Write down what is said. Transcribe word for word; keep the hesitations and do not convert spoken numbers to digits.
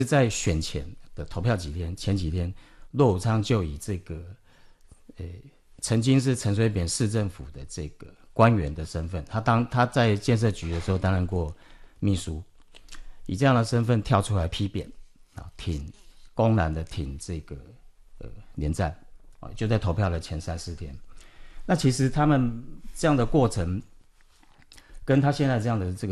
在选前的投票几天，前几天，骆武昌就以这个，呃，曾经是陈水扁市政府的这个官员的身份，他当他在建设局的时候担任过秘书，以这样的身份跳出来批扁啊，挺公然的挺这个呃连战啊，就在投票的前三四天。那其实他们这样的过程，跟他现在这样的这个。